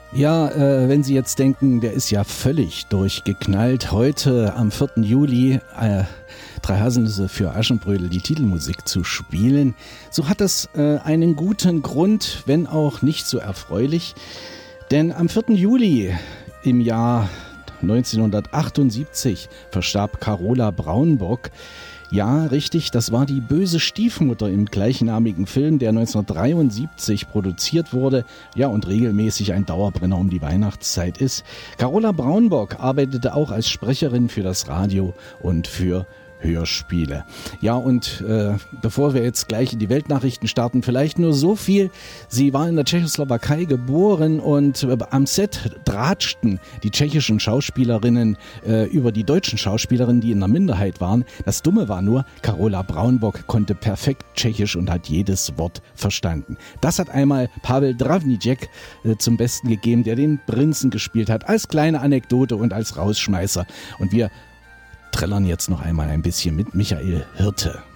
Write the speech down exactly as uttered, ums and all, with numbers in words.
Ja, äh, wenn Sie jetzt denken, der ist ja völlig durchgeknallt. Heute am vierten Juli äh, Drei Haselnüsse für Aschenbrödel die Titelmusik zu spielen. So hat das äh, einen guten Grund, wenn auch nicht so erfreulich. Denn am vierten Juli im Jahr neunzehnhundertachtundsiebzig verstarb Carola Braunbock. Ja, richtig, das war die böse Stiefmutter im gleichnamigen Film, der neunzehnhundertdreiundsiebzig produziert wurde, ja, und regelmäßig ein Dauerbrenner um die Weihnachtszeit ist. Carola Braunbock arbeitete auch als Sprecherin für das Radio und für Hörspiele. Ja, und äh, bevor wir jetzt gleich in die Weltnachrichten starten, vielleicht nur so viel. Sie war in der Tschechoslowakei geboren und äh, am Set dratschten die tschechischen Schauspielerinnen äh, über die deutschen Schauspielerinnen, die in der Minderheit waren. Das Dumme war nur, Carola Braunbock konnte perfekt Tschechisch und hat jedes Wort verstanden. Das hat einmal Pavel Dravníček äh, zum Besten gegeben, der den Prinzen gespielt hat, als kleine Anekdote und als Rausschmeißer. Und wir trällern jetzt noch einmal ein bisschen mit Michael Hirte.